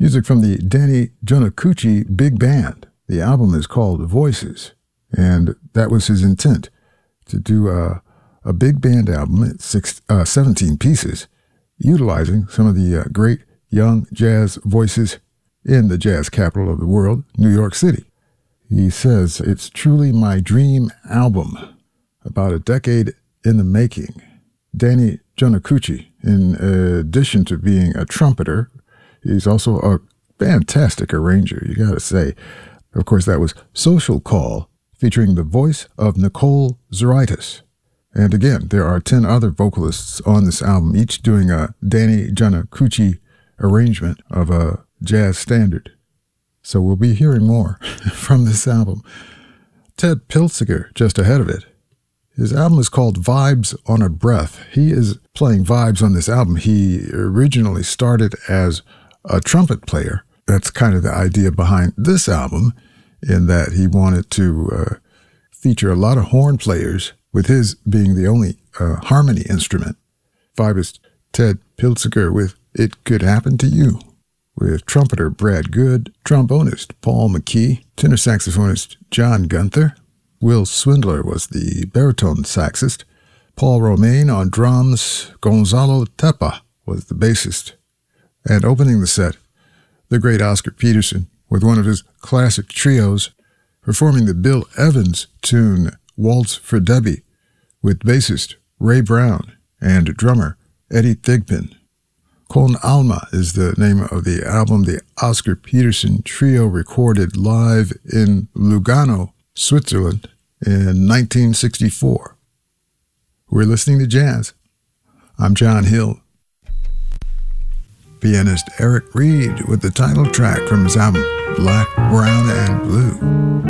Music from the Danny Jonakuchi Big Band. The album is called Voices, and that was his intent, to do a big band album at 17 pieces, utilizing some of the great young jazz voices in the jazz capital of the world, New York City. He says, "It's truly my dream album, about a decade in the making." Danny Jonakuchi, in addition to being a trumpeter, he's also a fantastic arranger, you gotta say. Of course, that was Social Call, featuring the voice of Nicole Zeraitis. And again, there are 10 other vocalists on this album, each doing a Danny Jonakuchi arrangement of a jazz standard. So we'll be hearing more from this album. Ted Piltziger, just ahead of it. His album is called Vibes on a Breath. He is playing vibes on this album. He originally started as a trumpet player. That's kind of the idea behind this album, in that he wanted to feature a lot of horn players, with his being the only harmony instrument. Vibist Ted Piltziger with It Could Happen to You, with trumpeter Brad Good, trombonist Paul McKee, tenor saxophonist John Gunther. Will Swindler was the baritone saxist. Paul Romaine on drums. Gonzalo Tepa was the bassist. And opening the set, the great Oscar Peterson, with one of his classic trios, performing the Bill Evans tune Waltz for Debbie, with bassist Ray Brown and drummer Eddie Thigpen. Con Alma is the name of the album the Oscar Peterson trio recorded live in Lugano, Switzerland in 1964. We're listening to jazz. I'm John Hill. Pianist Eric Reed with the title track from his album Black, Brown, and Blue.